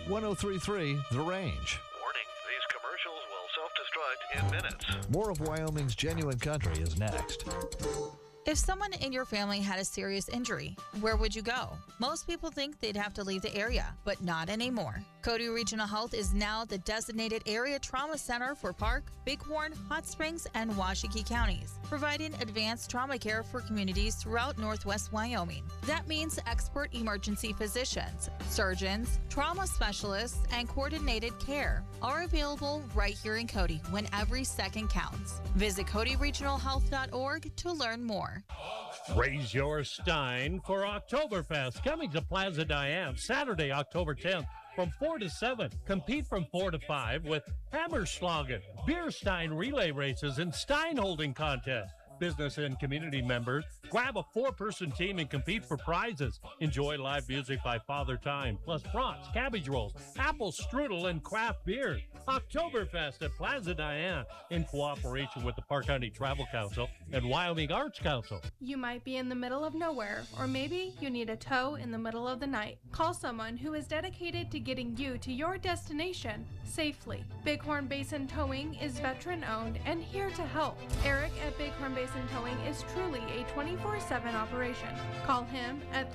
1033 The Range. Warning, these commercials will self-destruct in minutes. More of Wyoming's Genuine Country is next. If someone in your family had a serious injury, where would you go? Most people think they'd have to leave the area, but not anymore. Cody Regional Health is now the designated area trauma center for Park, Bighorn, Hot Springs, and Washakie counties, providing advanced trauma care for communities throughout Northwest Wyoming. That means expert emergency physicians, surgeons, trauma specialists, and coordinated care are available right here in Cody when every second counts. Visit CodyRegionalHealth.org to learn more. Raise your stein for Oktoberfest, coming to Plaza Diane Saturday, October 10th from 4 to 7. Compete from 4 to 5 with Hammerschlagen, beer stein relay races, and stein holding contest. Business and community members, grab a 4-person team and compete for prizes. Enjoy live music by Father Time, plus brats, cabbage rolls, apple strudel, and craft beer. Oktoberfest at Plaza Diane in cooperation with the Park County Travel Council and Wyoming Arts Council. You might be in the middle of nowhere, or maybe you need a tow in the middle of the night. Call someone who is dedicated to getting you to your destination safely. Bighorn Basin Towing is veteran-owned and here to help. Eric at Bighorn Basin Towing is truly a 24/7 operation. Call him at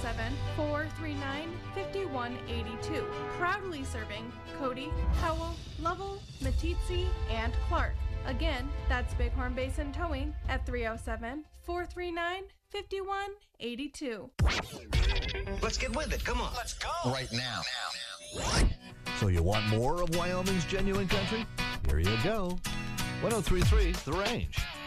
307-439-5182. Proudly serving Cody, Howell, Lovell, Meeteetse, and Clark. Again, that's Bighorn Basin Towing at 307-439-5182. Let's get with it. Come on. Let's go. Right now. So you want more of Wyoming's Genuine Country? Here you go. 1033 The Range.